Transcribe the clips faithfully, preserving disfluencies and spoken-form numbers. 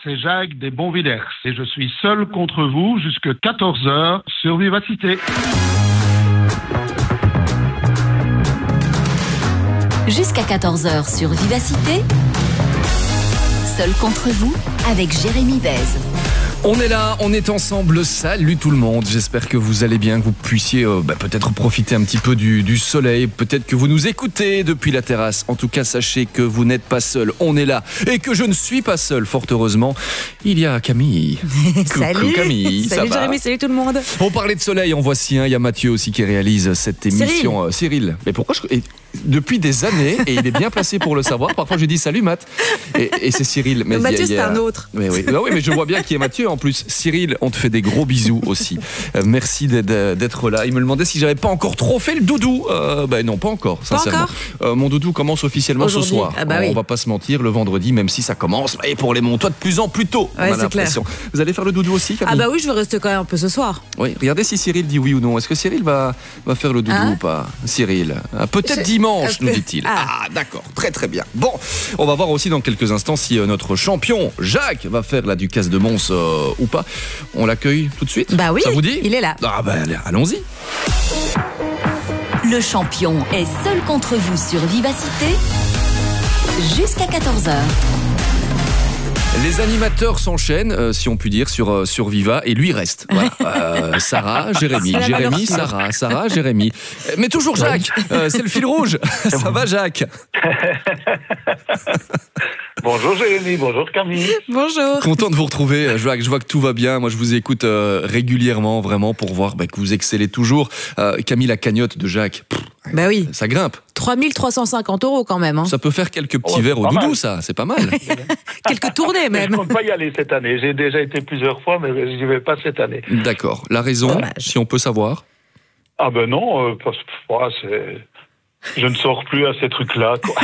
c'est Jacques des Bonvillers et je suis seul contre vous jusqu'à quatorze heures sur Vivacité. Jusqu'à quatorze heures sur Vivacité, seul contre vous avec Jérémy Bèze. On est là, on est ensemble, salut tout le monde, j'espère que vous allez bien, que vous puissiez euh, bah, peut-être profiter un petit peu du, du soleil, peut-être que vous nous écoutez depuis la terrasse. En tout cas, sachez que vous n'êtes pas seul, on est là, et que je ne suis pas seul, fort heureusement. Il y a Camille. Salut. Coucou Camille, salut ça va? Jérémy, salut tout le monde. On parlait de soleil, en voici un, il y a Mathieu aussi qui réalise cette émission. Cyril. Euh, Cyril, mais pourquoi je... Et depuis des années, et il est bien placé pour le savoir, parfois je dis salut Matt, et, et c'est Cyril. Mais Mathieu, il y a- il y a- c'est un autre. Oui, oui. Ah oui, mais je vois bien qui est Mathieu en plus. Cyril, on te fait des gros bisous aussi. Euh, merci d'être, d'être là. Il me demandait si j'avais pas encore trop fait le doudou. Euh, ben non, pas encore, sincèrement. encore Euh, mon doudou commence officiellement Aujourd'hui. ce soir. Ah bah on oui. va pas se mentir, le vendredi, même si ça commence, et pour les Montois de plus en plus tôt, Ouais, on a c'est l'impression. Vous allez faire le doudou aussi, Camille? Ah bah oui, je vais rester quand même un peu ce soir. Oui, regardez si Cyril dit oui ou non. Est-ce que Cyril va, va faire le doudou Hein ou pas? Cyril, Ah, peut-être Je- dimanche, un nous peu. dit-il. Ah. Ah, d'accord, très très bien. Bon, on va voir aussi dans quelques instants si euh, notre champion, Jacques, va faire la Ducasse de Mons euh, ou pas. On l'accueille tout de suite? Bah oui, Ça vous dit? il est là. Ah bah allez, allons-y. Le champion est seul contre vous sur Vivacité, jusqu'à quatorze heures. Les animateurs s'enchaînent, euh, si on peut dire, sur, euh, sur Viva, et lui reste. Voilà. Euh, Sarah, Jérémy, C'est la valeur Jérémy, sûre. Sarah, Sarah, Jérémy. Euh, Mais toujours Jacques, euh, c'est le fil rouge. Ça va Jacques? Bonjour Jérémy, bonjour Camille. Bonjour. Content de vous retrouver, euh, Jacques. Je vois que tout va bien. Moi, je vous écoute euh, régulièrement, vraiment, pour voir bah, que vous excellez toujours. Euh, Camille, la cagnotte de Jacques, pff, Bah oui, ça grimpe. trois mille trois cent cinquante euros quand même. Hein. Ça peut faire quelques petits Oh, verres c'est au pas doudou, mal. ça. C'est pas mal. Quelques tournées Mais je même. compte pas y aller cette année. J'ai déjà été plusieurs fois, mais je n'y vais pas cette année. D'accord. La raison, Dommage. si on peut savoir. Ah ben non, euh, parce que moi, c'est... je ne sors plus à ces trucs-là, quoi.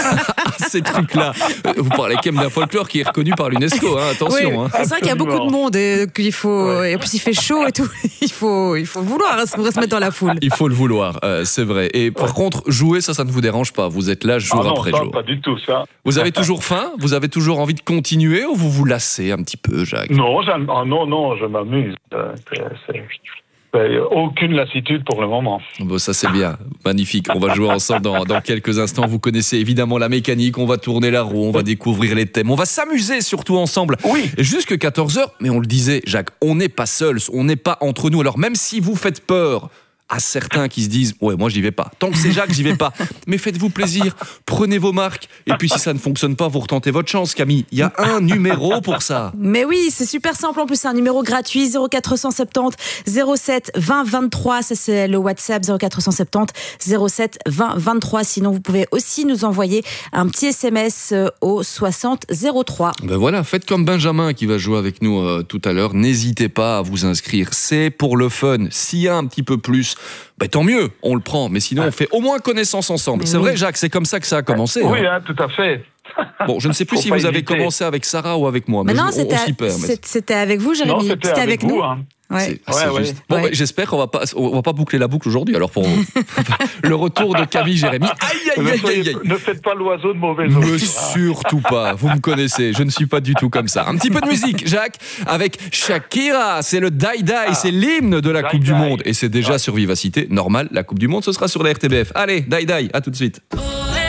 Ces trucs-là. Euh, Vous parlez quand même d'un folklore qui est reconnu par l'UNESCO. Hein, attention. Oui, Hein. c'est vrai qu'il y a beaucoup de Absolument. monde et qu'il faut. Ouais. Et en plus, il fait chaud et tout. Il faut, il faut vouloir hein, se se mettre dans la foule. Il faut le vouloir, euh, c'est vrai. Et par contre, jouer, ça, ça ne vous dérange pas. Vous êtes là jour Ah non, après ça, jour. pas du tout, ça. Vous avez toujours faim? Vous avez toujours envie de continuer ou vous vous lassez un petit peu, Jacques? Non, j'aime- ah non, non, je m'amuse. Euh, c'est- c'est- c'est aucune lassitude pour le moment. Bon, ça c'est bien, magnifique. On va jouer ensemble dans, dans quelques instants. Vous connaissez évidemment la mécanique. On va tourner la roue, on va découvrir les thèmes. On va s'amuser surtout ensemble. Oui. Jusque quatorze heures. Mais on le disait, Jacques, on n'est pas seul, on n'est pas entre nous. Alors même si vous faites peur à certains qui se disent ouais, moi j'y vais pas. Tant que c'est Jacques, j'y vais pas. Mais faites-vous plaisir, prenez vos marques. Et puis si ça ne fonctionne pas, vous retentez votre chance, Camille. Il y a un numéro pour ça. Mais oui, c'est super simple. En plus, c'est un numéro gratuit. zéro quatre cent soixante-dix zéro sept vingt vingt-trois. Ça, c'est le WhatsApp. zéro quatre cent soixante-dix zéro sept vingt vingt-trois. Sinon, vous pouvez aussi nous envoyer un petit S M S au soixante zéro trois. Ben voilà, faites comme Benjamin qui va jouer avec nous euh, tout à l'heure. N'hésitez pas à vous inscrire. C'est pour le fun. S'il y a un petit peu plus, ben tant mieux, on le prend. Mais sinon, on fait au moins connaissance ensemble. Mais C'est oui. vrai, Jacques, c'est comme ça que ça a commencé. Oui, hein. hein, tout à fait. Bon, je ne sais plus Faut si pas vous avez hésiter. commencé avec Sarah ou avec moi. Mais Mais non, je- on, on c'était s'y perd. mais c'est- c'était avec vous, Jérémy. Non, c'était avec, nous. vous. Hein. Ouais. C'est assez Ouais, ouais. juste. Bon, Ouais. ben, j'espère qu'on va pas, on va pas boucler la boucle aujourd'hui. Alors pour le retour de Camille, Jérémy. Aïe, aïe, Ne, aïe, soyez- aïe, aïe. ne faites pas l'oiseau de mauvaise Me augure. surtout pas, vous me connaissez, je ne suis pas du tout comme ça. Un petit peu de musique, Jacques, avec Shakira, c'est le Die Die, Ah. c'est l'hymne de la Die Coupe du Die. Monde et c'est déjà Ouais. sur Vivacité, normal, la Coupe du Monde ce sera sur la R T B F. Allez, Die Die, à tout de suite.